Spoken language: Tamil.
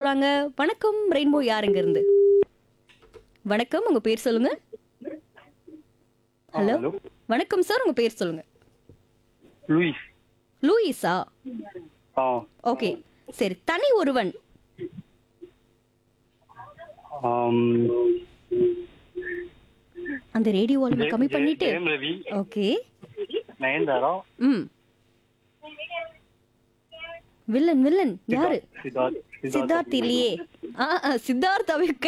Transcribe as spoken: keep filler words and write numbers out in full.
இருக்காங்க. வணக்கம் ரெயின்போ யாருங்க இருந்து? வணக்கம், உங்க பேர் சொல்லுங்க. ஆ, ஹலோ. ஹலோ. வணக்கம் சார், உங்க பேர் சொல்லுங்க. லூயிஸ். லூயிஸா? ஆ. ஓகே. சரி, தனி ஒருவன். ஆம். அந்த ரேடியோ வால்யூமை ஜெயம் கம்மி ஜெயம் பண்ணிட்டு. ஜெயம் ரவி, ஓகே. நயன்தாரா, ம். வில்லன் வில்லன் யாரு? சித்தார்த் சித்தார்த் சித்தார்த் இல்லையே. ஆ ஆ, சித்தார்த் அவிக்க